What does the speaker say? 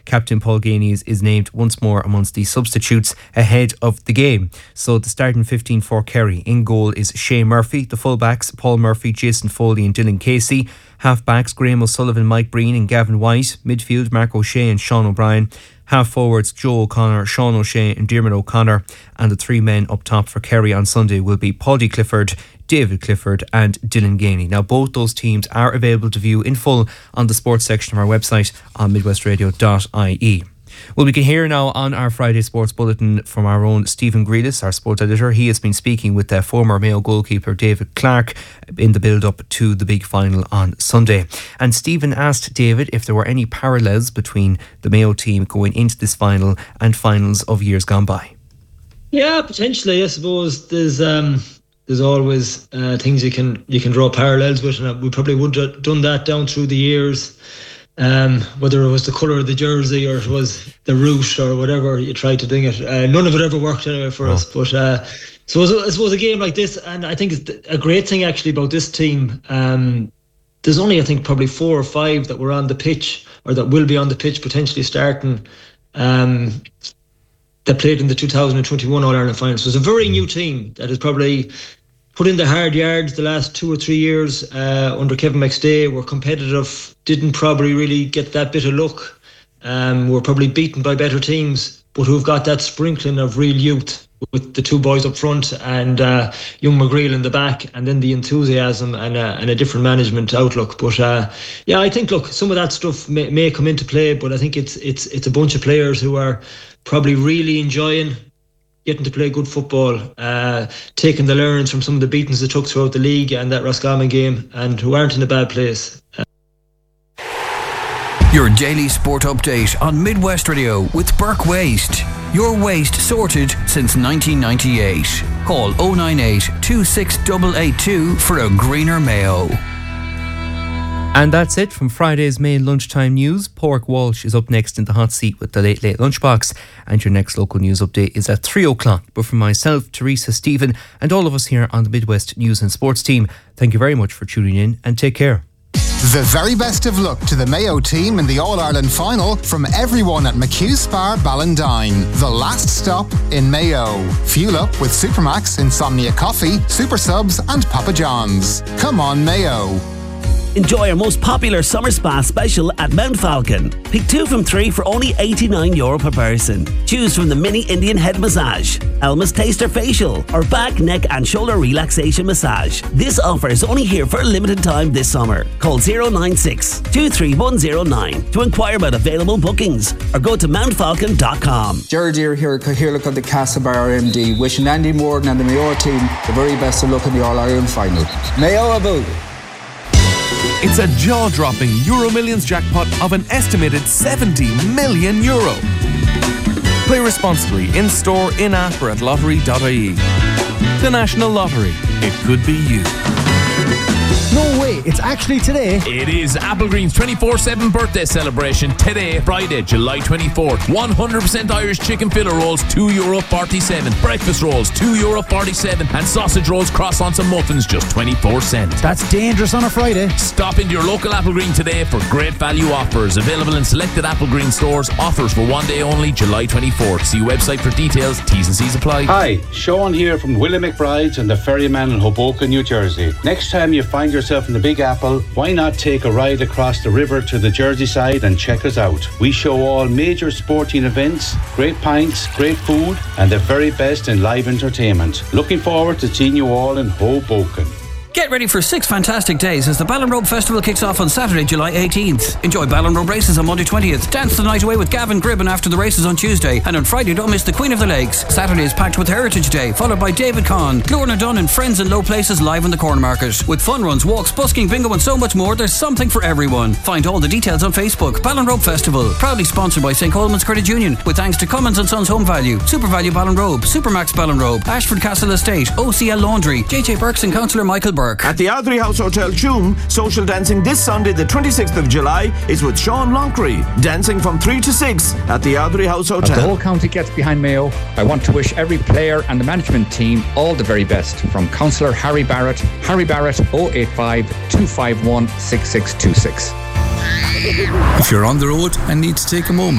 Captain Paul Gainey is named once more amongst the substitutes ahead of the game. So the starting 15 for Kerry. In goal is Shea Murphy. The fullbacks Paul Murphy, Jason Foley and Dylan Casey. Half-backs Graham O'Sullivan, Mike Breen and Gavin White. Midfield Mark O'Shea and Sean O'Brien. Half-forwards Joe O'Connor, Sean O'Shea and Diarmuid O'Connor. And the three men up top for Kerry on Sunday will be Paudie Clifford, David Clifford and Dylan Gainey. Now both those teams are available to view in full on the sports section of our website on midwestradio.ie. Well, we can hear now on our Friday Sports Bulletin from our own Stephen Grealis, our sports editor. He has been speaking with former Mayo goalkeeper David Clarke in the build-up to the big final on Sunday. And Stephen asked David if there were any parallels between the Mayo team going into this final and finals of years gone by. Yeah, potentially. I suppose there's always things you can draw parallels with, and we probably would have done that down through the years. Whether it was the colour of the jersey or it was the route or whatever you tried to do it, none of it ever worked anyway for us. But I suppose a game like this, and I think it's a great thing actually about this team. There's only, I think, probably 4 or 5 that were on the pitch or that will be on the pitch potentially starting. That played in the 2021 All-Ireland final. So it's a very new team that has probably put in the hard yards the last 2 or 3 years under Kevin McStay. Were competitive, didn't probably really get that bit of luck. Were probably beaten by better teams, but who've got that sprinkling of real youth with the 2 boys up front and young McGreal in the back, and then the enthusiasm and a different management outlook. But I think, look, some of that stuff may come into play, but I think it's a bunch of players who are probably really enjoying getting to play good football, taking the learnings from some of the beatings they took throughout the league and that Roscommon game, and who aren't in a bad place. Your daily sport update on Midwest Radio with Burke Waste. Your waste sorted since 1998. Call 098 26882 for a greener Mayo. And that's it from Friday's main lunchtime news. Pork Walsh is up next in the hot seat with the Late Lunchbox, and your next local news update is at 3 o'clock. But from myself, Teresa, Stephen and all of us here on the Midwest News and Sports team, thank you very much for tuning in and take care. The very best of luck to the Mayo team in the All-Ireland final from everyone at McHugh Spar Ballindine, the last stop in Mayo. Fuel up with Supermax, Insomnia Coffee, Super Subs and Papa John's. Come on, Mayo. Enjoy our most popular summer spa special at Mount Falcon. Pick 2 from 3 for only €89 per person. Choose from the mini Indian head massage, Elmer's Taster facial, or back, neck and shoulder relaxation massage. This offer is only here for a limited time this summer. Call 096 23109 to inquire about available bookings or go to mountfalcon.com. Jared Deere here look at the Castlebar MD, wishing Andy Morden and the Mayo team the very best of luck in the All-Ireland final. Mayo about it. It's a jaw-dropping Euro Millions jackpot of an estimated €70 million. Play responsibly in-store, in-app or at lottery.ie. The National Lottery. It could be you. No way, it's actually today. It is Applegreen's 24/7 birthday celebration today, Friday, July 24th. 100% Irish chicken fillet rolls, €2.47. Breakfast rolls, €2.47. And sausage rolls, croissants and muffins, just 24 cents. That's dangerous on a Friday. Stop into your local Applegreen today for great value offers. Available in selected Applegreen stores. Offers for one day only, July 24th. See website for details. T's and C's apply. Hi, Sean here from Willie McBride's and the Ferryman in Hoboken, New Jersey. Next time you find yourself in the Big Apple, why not take a ride across the river to the Jersey side and check us out? We show all major sporting events, great pints, great food and the very best in live entertainment. Looking forward to seeing you all in Hoboken. Get ready for 6 fantastic days as the Ballinrobe Festival kicks off on Saturday, July 18th. Enjoy Ballinrobe races on Monday 20th. Dance the night away with Gavin Gribben after the races on Tuesday. And on Friday, don't miss the Queen of the Lakes. Saturday is packed with Heritage Day, followed by David Conn, Lorna Dunn and Friends in Low Places live in the Corn Market. With fun runs, walks, busking, bingo and so much more, there's something for everyone. Find all the details on Facebook. Ballinrobe Festival, proudly sponsored by St. Coleman's Credit Union, with thanks to Cummins & Sons Home Value, Super Value Ballinrobe, Supermax Ballinrobe, Ashford Castle Estate, OCL Laundry, JJ Burks and Councillor Michael Burke. At the Ardrey House Hotel Tuam, social dancing this Sunday the 26th of July is with Sean Lonckery, dancing from 3 to 6 at the Ardrey House Hotel. As the whole county gets behind Mayo, I want to wish every player and the management team all the very best. From Councillor Harry Barrett 085 251 6626. If you're on the road and need to take a moment